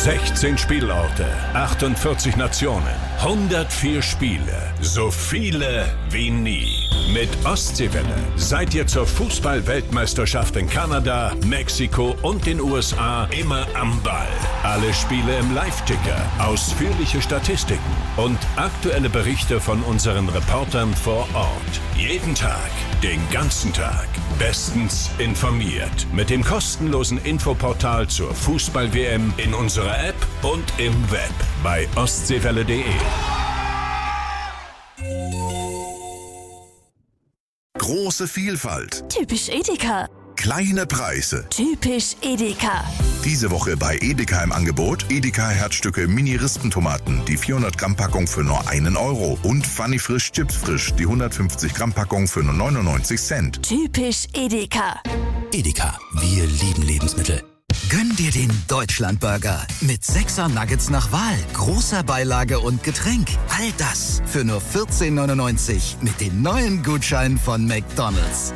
16 Spielorte, 48 Nationen, 104 Spiele, so viele wie nie. Mit Ostseewelle seid ihr zur Fußball-Weltmeisterschaft in Kanada, Mexiko und den USA immer am Ball. Alle Spiele im Live-Ticker, ausführliche Statistiken und aktuelle Berichte von unseren Reportern vor Ort. Jeden Tag, den ganzen Tag, bestens informiert. Mit dem kostenlosen Infoportal zur Fußball-WM in unserer App und im Web bei ostseewelle.de. Große Vielfalt. Typisch Edeka. Kleine Preise. Typisch Edeka. Diese Woche bei Edeka im Angebot Edeka Herzstücke Mini-Rispentomaten, die 400 Gramm Packung für nur 1 Euro und Funny Frisch Chips Frisch, die 150 Gramm Packung für nur 99 Cent. Typisch Edeka. Edeka, wir lieben Lebensmittel. Gönn dir den Deutschlandburger mit 6er Nuggets nach Wahl, großer Beilage und Getränk. All das für nur 14,99 mit dem neuen Gutschein von McDonald's.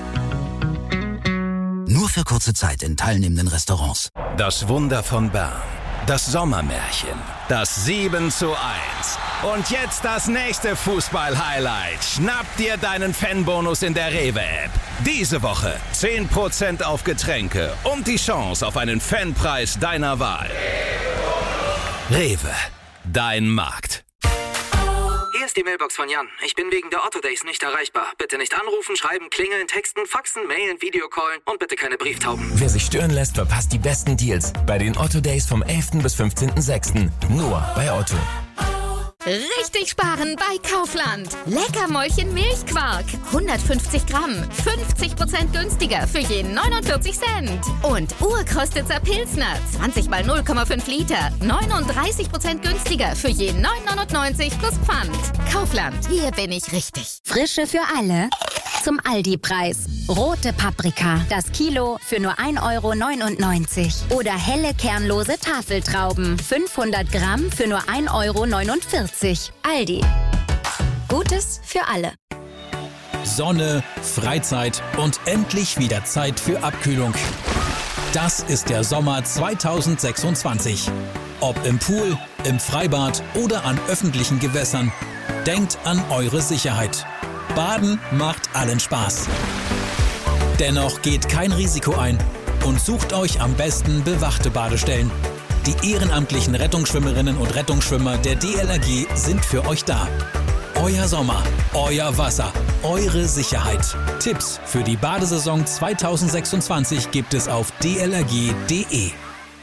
Nur für kurze Zeit in teilnehmenden Restaurants. Das Wunder von Bern. Das Sommermärchen. Das 7:1. Und jetzt das nächste Fußball-Highlight. Schnapp dir deinen Fanbonus in der Rewe-App. Diese Woche 10% auf Getränke und die Chance auf einen Fanpreis deiner Wahl. Rewe, dein Markt. Hier ist die Mailbox von Jan. Ich bin wegen der Otto Days nicht erreichbar. Bitte nicht anrufen, schreiben, klingeln, texten, faxen, mailen, Videocallen und bitte keine Brieftauben. Wer sich stören lässt, verpasst die besten Deals bei den Otto Days vom 11. bis 15.06. Nur bei Otto. Richtig sparen bei Kaufland. Leckermäulchen Milchquark. 150 Gramm. 50% günstiger für je 49 Cent. Und Urkrostitzer Pilsner. 20 mal 0,5 Liter. 39% günstiger für je 9,99 plus Pfand. Kaufland. Hier bin ich richtig. Frische für alle. Zum Aldi-Preis. Rote Paprika, das Kilo für nur 1,99 €. Oder helle kernlose Tafeltrauben, 500 Gramm für nur 1,49 €. Aldi. Gutes für alle. Sonne, Freizeit und endlich wieder Zeit für Abkühlung. Das ist der Sommer 2026. Ob im Pool, im Freibad oder an öffentlichen Gewässern. Denkt an eure Sicherheit. Baden macht allen Spaß. Dennoch geht kein Risiko ein und sucht euch am besten bewachte Badestellen. Die ehrenamtlichen Rettungsschwimmerinnen und Rettungsschwimmer der DLRG sind für euch da. Euer Sommer, euer Wasser, eure Sicherheit. Tipps für die Badesaison 2026 gibt es auf dlrg.de.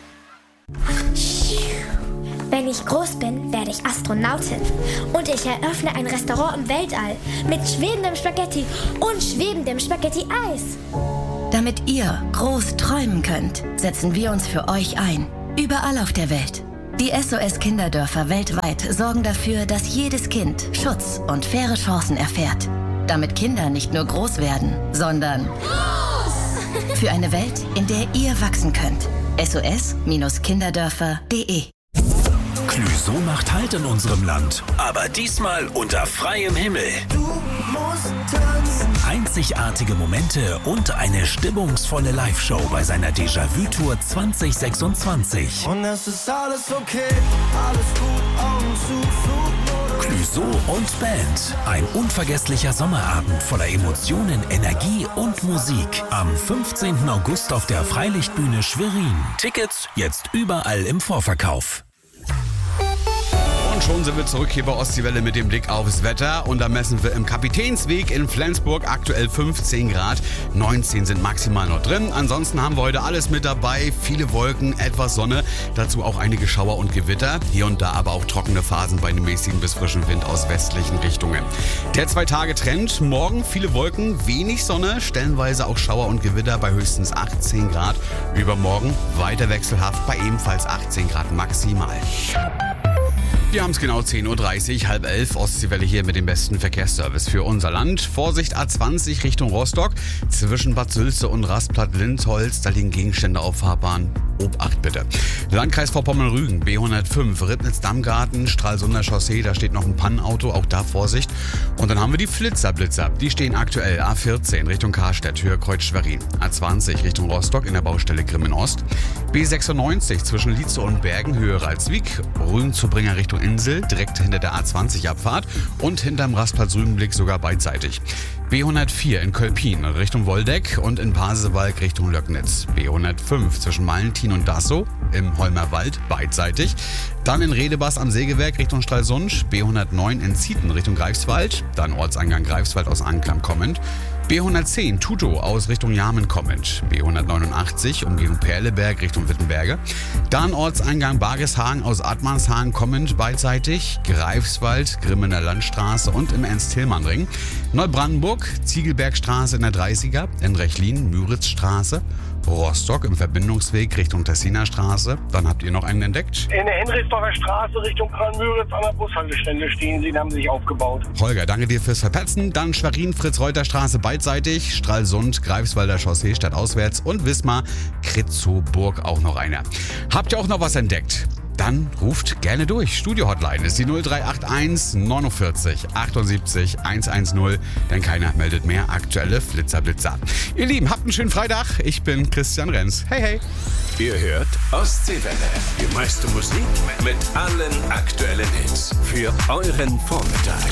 Wenn ich groß bin, werde ich Astronautin. Und ich eröffne ein Restaurant im Weltall mit schwebendem Spaghetti und schwebendem Spaghetti-Eis. Damit ihr groß träumen könnt, setzen wir uns für euch ein. Überall auf der Welt. Die SOS-Kinderdörfer weltweit sorgen dafür, dass jedes Kind Schutz und faire Chancen erfährt. Damit Kinder nicht nur groß werden, sondern groß! Für eine Welt, in der ihr wachsen könnt. SOS-Kinderdörfer.de. Clüso macht Halt in unserem Land, aber diesmal unter freiem Himmel. Du musst tanzen. Einzigartige Momente und eine stimmungsvolle Live-Show bei seiner Déjà-vu-Tour 2026. Und es ist alles okay, alles gut, Augen zu, Flugmodus. Clüso und Band. Ein unvergesslicher Sommerabend voller Emotionen, Energie und Musik. Am 15. August auf der Freilichtbühne Schwerin. Tickets jetzt überall im Vorverkauf. Und schon sind wir zurück hier bei Ostseewelle mit dem Blick aufs Wetter. Und da messen wir im Kapitänsweg in Flensburg aktuell 15 Grad. 19 sind maximal noch drin. Ansonsten haben wir heute alles mit dabei. Viele Wolken, etwas Sonne. Dazu auch einige Schauer und Gewitter. Hier und da aber auch trockene Phasen bei einem mäßigen bis frischen Wind aus westlichen Richtungen. Der 2-Tage-Trend. Morgen viele Wolken, wenig Sonne. Stellenweise auch Schauer und Gewitter bei höchstens 18 Grad. Übermorgen weiter wechselhaft bei ebenfalls 18 Grad maximal. Wir haben es genau 10:30 Uhr, 10:30, Ostseewelle hier mit dem besten Verkehrsservice für unser Land. Vorsicht A20 Richtung Rostock, zwischen Bad Sülze und Rastplatt Lindholz, da liegen Gegenstände auf Fahrbahn. Obacht bitte. Landkreis Vorpommern-Rügen, B105, Ribnitz-Dammgarten, Stralsunder Chaussee, da steht noch ein Pannenauto, auch da Vorsicht. Und dann haben wir die Flitzer-Blitzer, die stehen aktuell A14 Richtung Karstedt, Höhe Kreuz Schwerin, A20 Richtung Rostock in der Baustelle Grimmen-Ost, B96 zwischen Lietze und Bergen, Höhe Ralswiek, Rügen-Zubringer Richtung Insel, direkt hinter der A20-Abfahrt und hinterm Rastplatz Rügenblick sogar beidseitig. B104 in Kölpin Richtung Woldeck und in Pasewalk Richtung Löcknitz. B105 zwischen Malentin und Dassow im Holmer Wald beidseitig. Dann in Redebas am Sägewerk Richtung Stralsund. B109 in Zieten Richtung Greifswald. Dann Ortseingang Greifswald aus Anklam kommend. B110 Tutow aus Richtung Jarmen kommend. B189 Umgehung Perleberg Richtung Wittenberge. Dann Ortseingang Bargeshagen aus Admanshagen kommend beidseitig. Greifswald, Grimmener Landstraße und im Ernst-Tillmann-Ring. Neubrandenburg, Ziegelbergstraße in der 30er. In Rechlin, Müritzstraße. Rostock im Verbindungsweg Richtung Tessiner Straße. Dann habt ihr noch einen entdeckt. In der Henrichsdorfer Straße Richtung Köln-Müritz an der Bushaltestelle stehen sie, haben sich aufgebaut. Holger, danke dir fürs Verpetzen. Dann Schwerin, Fritz-Reuter-Straße beidseitig, Stralsund, Greifswalder Chaussee stadtauswärts und Wismar, Kritzow-Burg auch noch einer. Habt ihr auch noch was entdeckt? Dann ruft gerne durch. Studio-Hotline ist die 0381 49 78 110, denn keiner meldet mehr aktuelle Flitzer-Blitzer. Ihr Lieben, habt einen schönen Freitag. Ich bin Christian Renz. Hey, hey. Ihr hört Ostseewelle. Die meiste Musik mit allen aktuellen Hits für euren Vormittag.